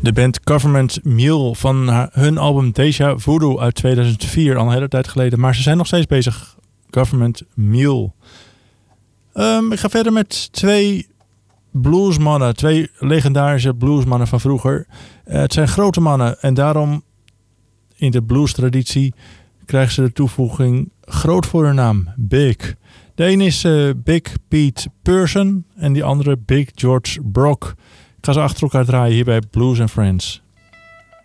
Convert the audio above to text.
De band Government Mule van hun album Deja Voodoo uit 2004, al een hele tijd geleden. Maar ze zijn nog steeds bezig. Government Mule. Ik ga verder met twee bluesmannen. Twee legendarische bluesmannen van vroeger. Het zijn grote mannen en daarom in de blues-traditie krijgen ze de toevoeging groot voor hun naam. Big. De een is Big Pete Person en die andere Big George Brock. Ik ga ze achter elkaar draaien hier bij Blues and Friends.